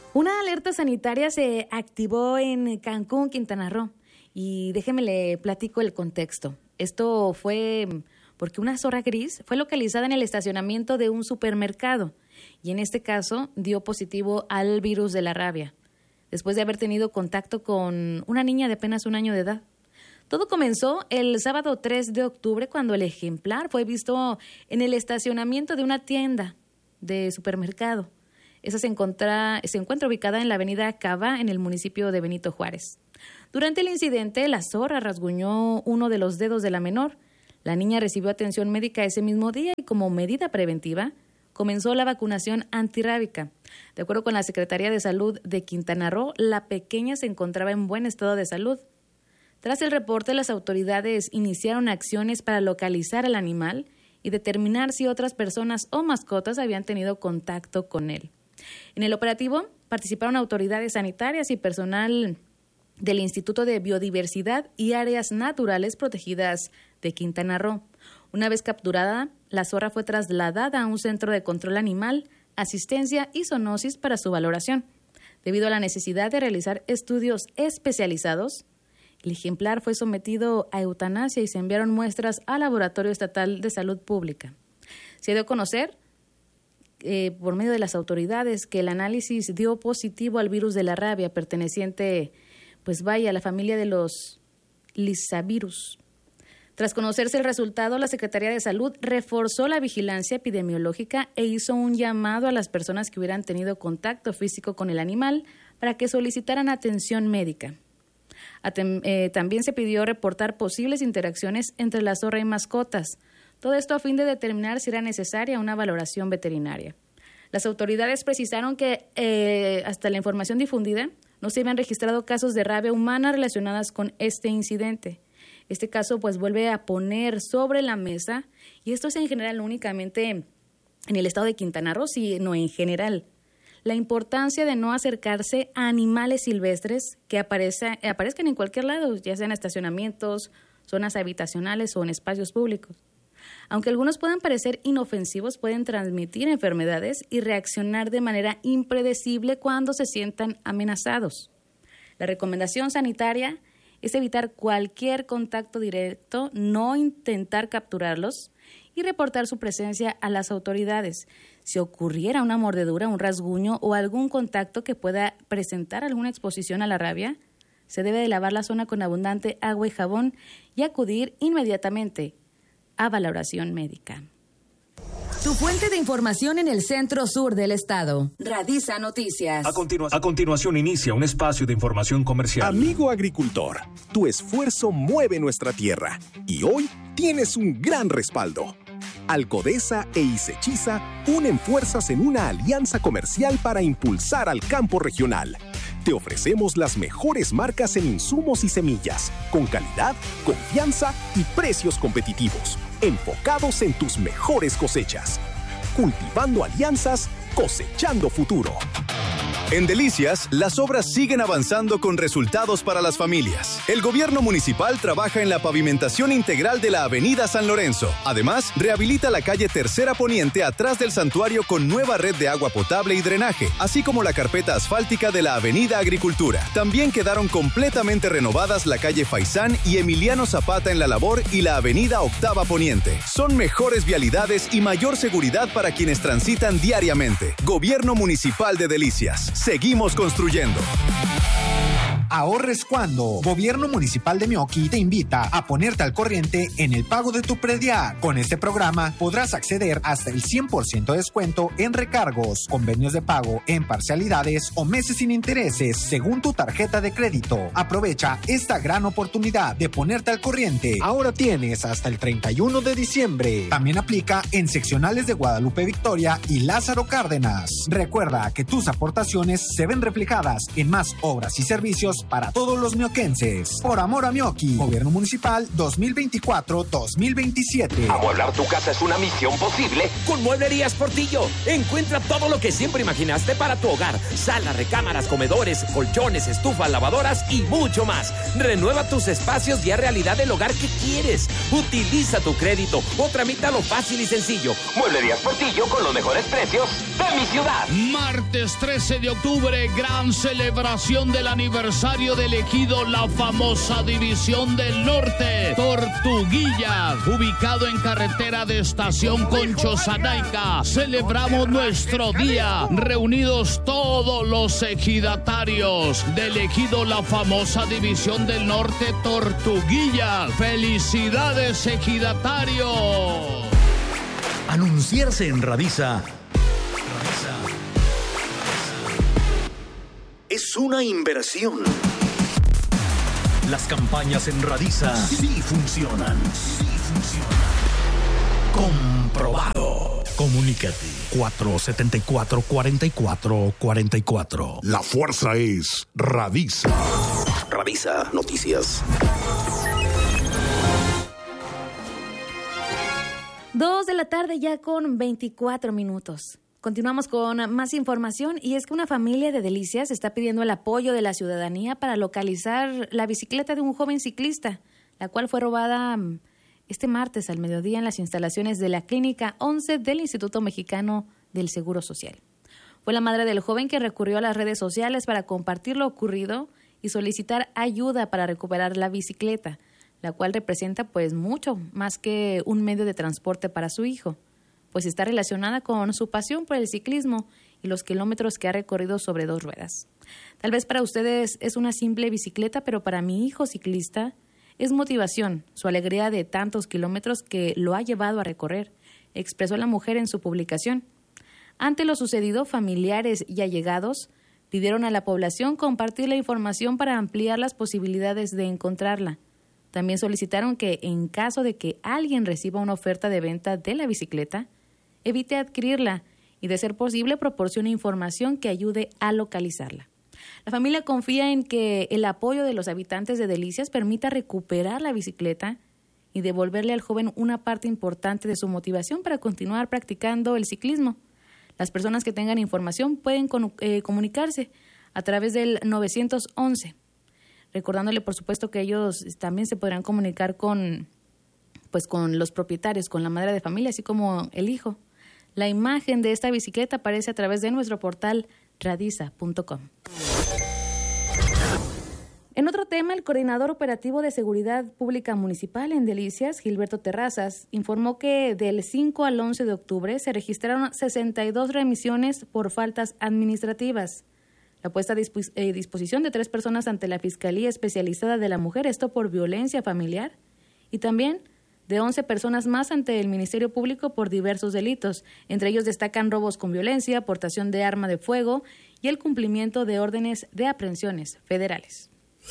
Una alerta sanitaria se activó en Cancún, Quintana Roo. Y déjeme le platico el contexto. Esto fue porque una zorra gris fue localizada en el estacionamiento de un supermercado. Y en este caso dio positivo al virus de la rabia, después de haber tenido contacto con una niña de apenas 1 año de edad. Todo comenzó el sábado 3 de octubre cuando el ejemplar fue visto en el estacionamiento de una tienda de supermercado. Esa se encuentra ubicada en la avenida Cava, en el municipio de Benito Juárez. Durante el incidente, la zorra rasguñó uno de los dedos de la menor. La niña recibió atención médica ese mismo día y como medida preventiva comenzó la vacunación antirrábica. De acuerdo con la Secretaría de Salud de Quintana Roo, la pequeña se encontraba en buen estado de salud. Tras el reporte, las autoridades iniciaron acciones para localizar al animal y determinar si otras personas o mascotas habían tenido contacto con él. En el operativo participaron autoridades sanitarias y personal del Instituto de Biodiversidad y Áreas Naturales Protegidas de Quintana Roo. Una vez capturada, la zorra fue trasladada a un centro de control animal, asistencia y zoonosis para su valoración. Debido a la necesidad de realizar estudios especializados, el ejemplar fue sometido a eutanasia y se enviaron muestras al Laboratorio Estatal de Salud Pública. Se dio a conocer por medio de las autoridades que el análisis dio positivo al virus de la rabia perteneciente, a la familia de los Lyssavirus. Tras conocerse el resultado, la Secretaría de Salud reforzó la vigilancia epidemiológica e hizo un llamado a las personas que hubieran tenido contacto físico con el animal para que solicitaran atención médica. También se pidió reportar posibles interacciones entre la zorra y mascotas. Todo esto a fin de determinar si era necesaria una valoración veterinaria. Las autoridades precisaron que hasta la información difundida no se habían registrado casos de rabia humana relacionadas con este incidente. Este caso vuelve a poner sobre la mesa, y esto es en general no únicamente en el estado de Quintana Roo, sino en general, la importancia de no acercarse a animales silvestres que aparezcan en cualquier lado, ya sea en estacionamientos, zonas habitacionales o en espacios públicos. Aunque algunos puedan parecer inofensivos, pueden transmitir enfermedades y reaccionar de manera impredecible cuando se sientan amenazados. La recomendación sanitaria es evitar cualquier contacto directo, no intentar capturarlos y reportar su presencia a las autoridades. Si ocurriera una mordedura, un rasguño o algún contacto que pueda presentar alguna exposición a la rabia, se debe de lavar la zona con abundante agua y jabón y acudir inmediatamente a valoración médica. Tu fuente de información en el centro sur del estado. Radisa Noticias. A continuación inicia un espacio de información comercial. Amigo agricultor, tu esfuerzo mueve nuestra tierra y hoy tienes un gran respaldo. Alcodesa e Isechiza unen fuerzas en una alianza comercial para impulsar al campo regional. Te ofrecemos las mejores marcas en insumos y semillas, con calidad, confianza y precios competitivos, enfocados en tus mejores cosechas. Cultivando alianzas, cosechando futuro. En Delicias, las obras siguen avanzando con resultados para las familias. El gobierno municipal trabaja en la pavimentación integral de la avenida San Lorenzo. Además, rehabilita la calle Tercera Poniente atrás del santuario con nueva red de agua potable y drenaje, así como la carpeta asfáltica de la avenida Agricultura. También quedaron completamente renovadas la calle Faisán y Emiliano Zapata en La Labor y la avenida Octava Poniente. Son mejores vialidades y mayor seguridad para quienes transitan diariamente. Gobierno Municipal de Delicias. Seguimos construyendo. Ahorres cuando. Gobierno Municipal de Meoqui te invita a ponerte al corriente en el pago de tu predial. Con este programa podrás acceder hasta el 100% de descuento en recargos, convenios de pago en parcialidades o meses sin intereses según tu tarjeta de crédito. Aprovecha esta gran oportunidad de ponerte al corriente. Ahora tienes hasta el 31 de diciembre. También aplica en seccionales de Guadalupe Victoria y Lázaro Cárdenas. Recuerda que tus aportaciones se ven reflejadas en más obras y servicios para todos los mioquenses. Por amor a Mioqui, Gobierno Municipal 2024-2027. Amueblar tu casa es una misión posible con Mueblerías Portillo. Encuentra todo lo que siempre imaginaste para tu hogar: sala, recámaras, comedores, colchones, estufas, lavadoras y mucho más. Renueva tus espacios y haz realidad el hogar que quieres. Utiliza tu crédito o tramítalo fácil y sencillo. Mueblerías Portillo, con los mejores precios de mi ciudad. Martes 13 de octubre, gran celebración del aniversario del ejido La Famosa División del Norte, Tortuguilla, ubicado en carretera de Estación Concho-Zanaica. Celebramos nuestro día, reunidos todos los ejidatarios del ejido La Famosa División del Norte, Tortuguilla. ¡Felicidades, ejidatarios! Anunciarse en Radisa es una inversión. Las campañas en Radisa sí funcionan. Comprobado. Comunícate 474-4444. La fuerza es Radisa. Radisa Noticias. 2 de la tarde ya con 24 minutos. Continuamos con más información, y es que una familia de Delicias está pidiendo el apoyo de la ciudadanía para localizar la bicicleta de un joven ciclista, la cual fue robada este martes al mediodía en las instalaciones de la Clínica 11 del Instituto Mexicano del Seguro Social. Fue la madre del joven que recurrió a las redes sociales para compartir lo ocurrido y solicitar ayuda para recuperar la bicicleta, la cual representa pues mucho más que un medio de transporte para su hijo, pues está relacionada con su pasión por el ciclismo y los kilómetros que ha recorrido sobre 2 ruedas. Tal vez para ustedes es una simple bicicleta, pero para mi hijo ciclista es motivación, su alegría de tantos kilómetros que lo ha llevado a recorrer, expresó la mujer en su publicación. Ante lo sucedido, familiares y allegados pidieron a la población compartir la información para ampliar las posibilidades de encontrarla. También solicitaron que, en caso de que alguien reciba una oferta de venta de la bicicleta, evite adquirirla y, de ser posible, proporcione información que ayude a localizarla. La familia confía en que el apoyo de los habitantes de Delicias permita recuperar la bicicleta y devolverle al joven una parte importante de su motivación para continuar practicando el ciclismo. Las personas que tengan información pueden comunicarse a través del 911. Recordándole, por supuesto, que ellos también se podrán comunicar con los propietarios, con la madre de familia, así como el hijo. La imagen de esta bicicleta aparece a través de nuestro portal radisa.com. En otro tema, el coordinador operativo de Seguridad Pública Municipal en Delicias, Gilberto Terrazas, informó que del 5 al 11 de octubre se registraron 62 remisiones por faltas administrativas. La puesta a disposición de 3 personas ante la Fiscalía Especializada de la Mujer, esto por violencia familiar, y también de 11 personas más ante el Ministerio Público por diversos delitos. Entre ellos destacan robos con violencia, portación de arma de fuego y el cumplimiento de órdenes de aprehensiones federales.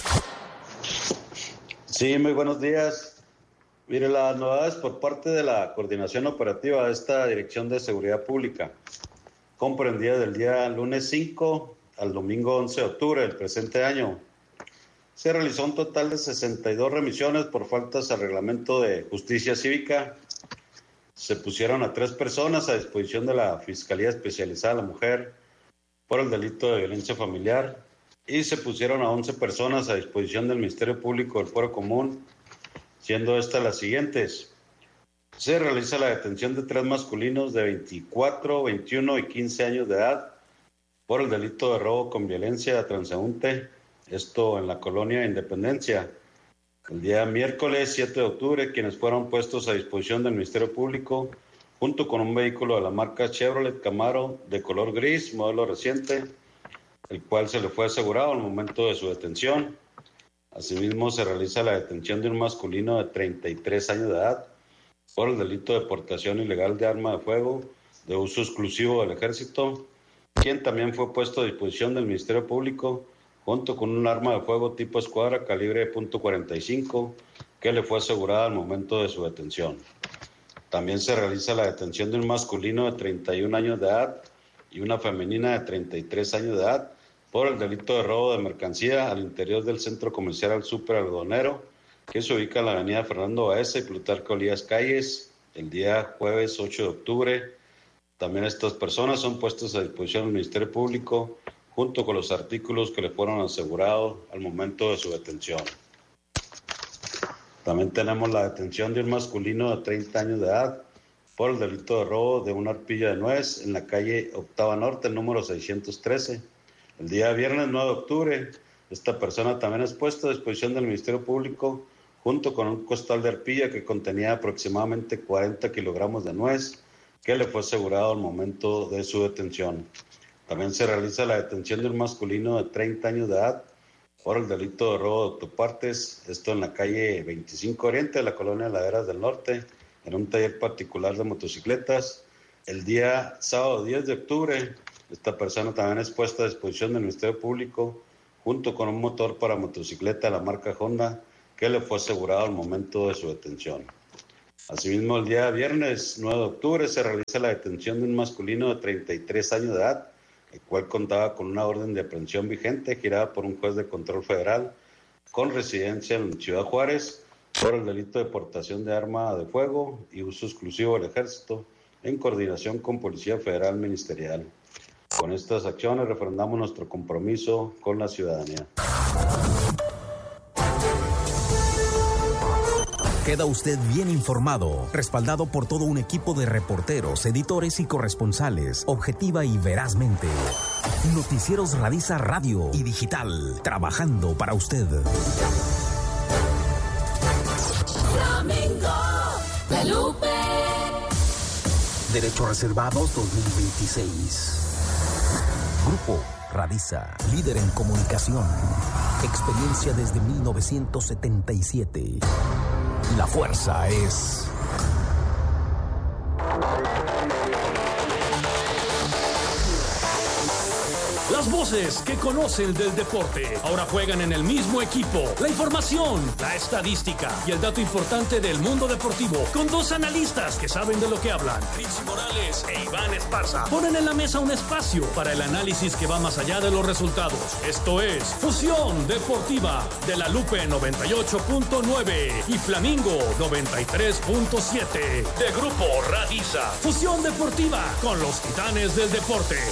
Sí, muy buenos días. Mire, las novedades por parte de la coordinación operativa de esta Dirección de Seguridad Pública comprendía del día lunes 5 al domingo 11 de octubre del presente año. Se realizó un total de 62 remisiones por faltas al reglamento de justicia cívica. Se pusieron a 3 personas a disposición de la Fiscalía Especializada de la Mujer por el delito de violencia familiar y se pusieron a 11 personas a disposición del Ministerio Público del Fuero Común, siendo estas las siguientes. Se realiza la detención de 3 masculinos de 24, 21 y 15 años de edad por el delito de robo con violencia transeúnte, esto en la colonia Independencia. El día miércoles 7 de octubre, quienes fueron puestos a disposición del Ministerio Público, junto con un vehículo de la marca Chevrolet Camaro de color gris, modelo reciente, el cual se le fue asegurado al momento de su detención. Asimismo, se realiza la detención de un masculino de 33 años de edad por el delito de portación ilegal de arma de fuego de uso exclusivo del Ejército, quien también fue puesto a disposición del Ministerio Público junto con un arma de fuego tipo escuadra calibre .45 que le fue asegurada al momento de su detención. También se realiza la detención de un masculino de 31 años de edad y una femenina de 33 años de edad, por el delito de robo de mercancía al interior del centro comercial al Súper Algodonero, que se ubica en la avenida Fernando Baeza y Plutarco Elías Calles, el día jueves 8 de octubre. También estas personas son puestas a disposición del Ministerio Público junto con los artículos que le fueron asegurados al momento de su detención. También tenemos la detención de un masculino de 30 años de edad por el delito de robo de una arpilla de nuez en la calle Octava Norte, número 613. El día viernes 9 de octubre, esta persona también es puesta a disposición del Ministerio Público junto con un costal de arpilla que contenía aproximadamente 40 kilogramos de nuez que le fue asegurado al momento de su detención. También se realiza la detención de un masculino de 30 años de edad por el delito de robo de autopartes, esto en la calle 25 Oriente de la colonia Laderas del Norte, en un taller particular de motocicletas. El día sábado 10 de octubre, esta persona también es puesta a disposición del Ministerio Público junto con un motor para motocicleta de la marca Honda que le fue asegurado al momento de su detención. Asimismo, el día viernes 9 de octubre se realiza la detención de un masculino de 33 años de edad, el cual contaba con una orden de aprehensión vigente girada por un juez de control federal con residencia en Ciudad Juárez por el delito de portación de arma de fuego y uso exclusivo del ejército en coordinación con Policía Federal Ministerial. Con estas acciones refrendamos nuestro compromiso con la ciudadanía. Queda usted bien informado, respaldado por todo un equipo de reporteros, editores y corresponsales, objetiva y verazmente. Noticieros Radiza Radio y Digital, trabajando para usted. Flamingo, La Lupe. Derechos reservados 2026. Grupo Radiza, líder en comunicación. Experiencia desde 1977. La fuerza es... Las voces que conocen del deporte ahora juegan en el mismo equipo. La información, la estadística y el dato importante del mundo deportivo con dos analistas que saben de lo que hablan. Richie Morales e Iván Esparza ponen en la mesa un espacio para el análisis que va más allá de los resultados. Esto es Fusión Deportiva de La Lupe 98.9 y Flamingo 93.7 de Grupo Radiza. Fusión Deportiva con los titanes del deporte.